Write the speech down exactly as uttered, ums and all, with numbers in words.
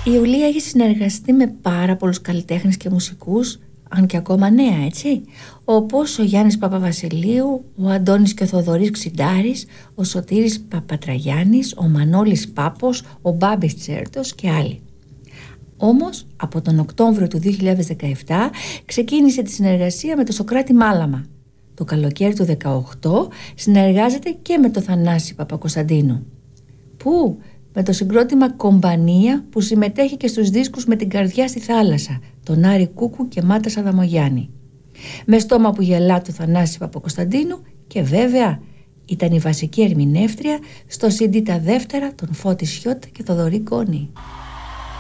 Η Ιουλία έχει συνεργαστεί με πάρα πολλούς καλλιτέχνες και μουσικούς, αν και ακόμα νέα, έτσι, όπως ο Γιάννης Παπαβασιλείου, ο Αντώνης και ο Θοδωρής Ξιντάρης, ο Σωτήρης Παπατραγιάννης, ο Μανώλης Πάπος, ο Μπάμπης Τσέρτος και άλλοι. Όμως, από τον Οκτώβριο του δύο χιλιάδες δεκαεπτά ξεκίνησε τη συνεργασία με τον Σωκράτη Μάλαμα. Το καλοκαίρι του δεκαοκτώ συνεργάζεται και με τον Θανάση Παπακοσταντίνου. Πού? Με το συγκρότημα Κομπανία, που συμμετέχει και στους δίσκους Με την καρδιά στη θάλασσα, τον Άρη Κούκου και Μάτα Σαδαμογιάννη. Με στόμα που γελά του Θανάση Παπακοσταντίνου και βέβαια ήταν η βασική ερμηνεύτρια στο σι ντι τα δεύτερα των Φώτη Σιώτα και Θοδωρή Γκόνη.